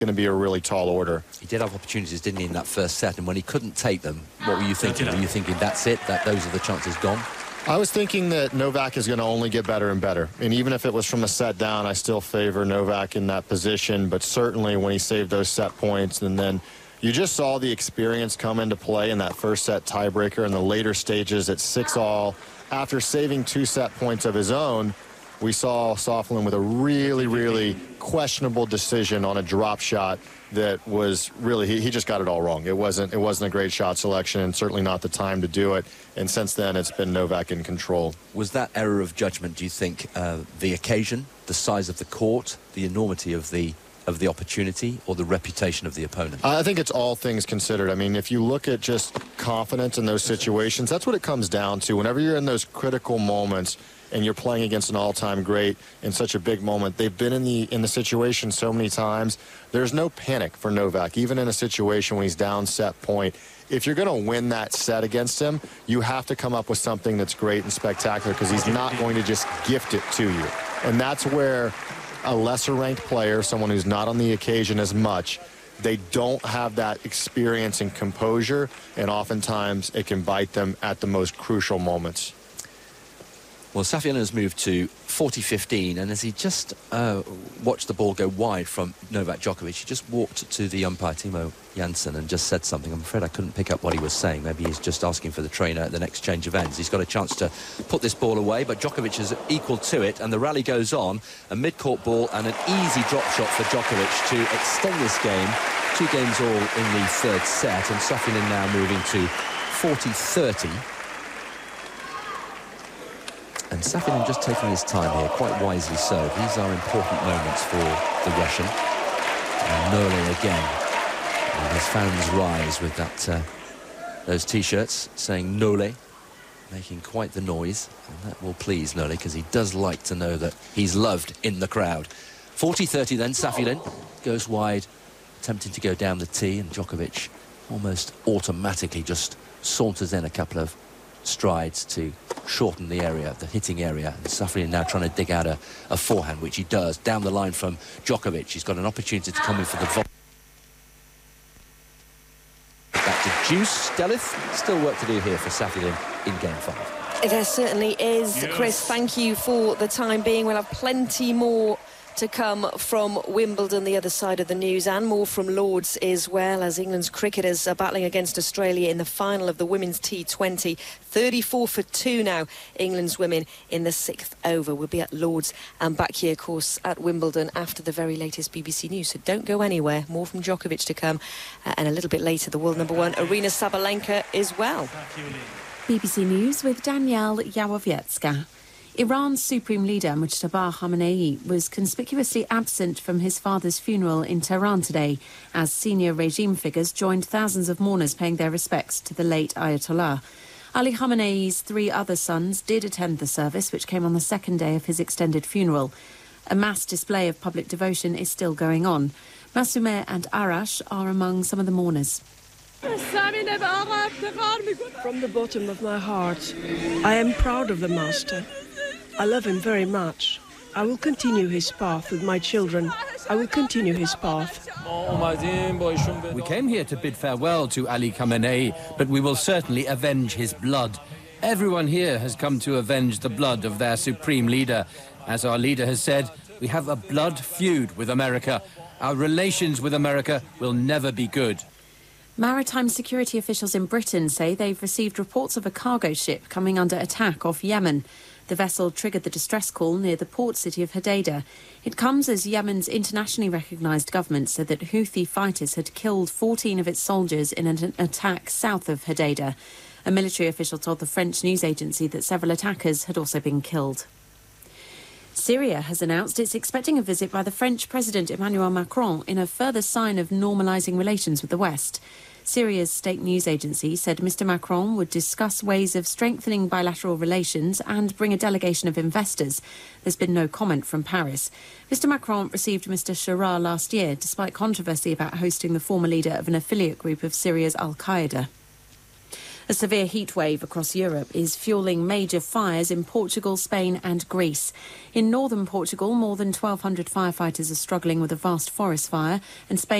going to be a really tall order. He did have opportunities, didn't he, in that first set? And when he couldn't take them, what were you thinking? Were you thinking that's it, that those are the chances gone? I was thinking that Novak is going to only get better and better. And even if it was from a set down, I still favor Novak in that position. But certainly when he saved those set points, and then you just saw the experience come into play in that first set tiebreaker in the later stages at 6-all. After saving 2 set points of his own, we saw Sauerland with a really, really questionable decision on a drop shot that was really, he just got it all wrong. It wasn't a great shot selection, and certainly not the time to do it. And since then, it's been Novak in control. Was that error of judgment, do you think, the occasion, the size of the court, the enormity of the opportunity, or the reputation of the opponent? I think it's all things considered. I mean, if you look at just confidence in those situations, that's what it comes down to. Whenever you're in those critical moments and you're playing against an all-time great in such a big moment, they've been in the situation so many times. There's no panic for Novak, even in a situation when he's down set point. If you're going to win that set against him, you have to come up with something that's great and spectacular, because he's not going to just gift it to you. And that's where a lesser-ranked player, someone who's not on the occasion as much, they don't have that experience and composure, and oftentimes it can bite them at the most crucial moments. Well, Saffiano has moved to 40-15, and as he just watched the ball go wide from Novak Djokovic, he just walked to the umpire, Timo Janssen, and just said something. I'm afraid I couldn't pick up what he was saying. Maybe he's just asking for the trainer at the next change of ends. He's got a chance to put this ball away, but Djokovic is equal to it, and the rally goes on. A mid-court ball and an easy drop shot for Djokovic to extend this game. 2 games all in the third set, and Saffiano now moving to 40-30. And Saffiano just taking his time here, quite wisely so. These are important moments for the Russian. And Nole again. And his fans rise with that those T-shirts saying Nole, making quite the noise. And that will please Nole, because he does like to know that he's loved in the crowd. 40-30 then, Saffiano goes wide, attempting to go down the tee, and Djokovic almost automatically just saunters in a couple of strides to shorten the area, the hitting area. And Saffiano now trying to dig out a forehand, which he does down the line from Djokovic. He's got an opportunity to come in for the volley. Back to Deuce. Delith, still work to do here for Saffiano in game 5. There certainly is, yes. Chris, thank you for the time being. We'll have plenty more to come from Wimbledon, the other side of the news, and more from Lords as well, as England's cricketers are battling against Australia in the final of the women's T20. 34-2 now, England's women in the 6th over. We'll be at Lords and back here, of course, at Wimbledon after the very latest BBC News. So don't go anywhere. More from Djokovic to come. And a little bit later, the world #1, Aryna Sabalenka, as well. BBC News with Danielle Yawowiecka. Iran's supreme leader, Mujtaba Khamenei, was conspicuously absent from his father's funeral in Tehran today, as senior regime figures joined thousands of mourners paying their respects to the late Ayatollah. Ali Khamenei's 3 other sons did attend the service, which came on the 2nd day of his extended funeral. A mass display of public devotion is still going on. Masumeh and Arash are among some of the mourners. From the bottom of my heart, I am proud of the master. I love him very much. I will continue his path with my children. I will continue his path. We came here to bid farewell to Ali Khamenei, but we will certainly avenge his blood. Everyone here has come to avenge the blood of their supreme leader. As our leader has said, we have a blood feud with America. Our relations with America will never be good. Maritime security officials in Britain say they've received reports of a cargo ship coming under attack off Yemen. The vessel triggered the distress call near the port city of Hodeidah. It comes as Yemen's internationally recognised government said that Houthi fighters had killed 14 of its soldiers in an attack south of Hodeidah. A military official told the French news agency that several attackers had also been killed. Syria has announced it's expecting a visit by the French President Emmanuel Macron in a further sign of normalising relations with the West. Syria's state news agency said Mr Macron would discuss ways of strengthening bilateral relations and bring a delegation of investors. There's been no comment from Paris. Mr Macron received Mr Sharar last year, despite controversy about hosting the former leader of an affiliate group of Syria's Al-Qaeda. A severe heat wave across Europe is fueling major fires in Portugal, Spain and Greece. In northern Portugal, more than 1,200 firefighters are struggling with a vast forest fire, and Spain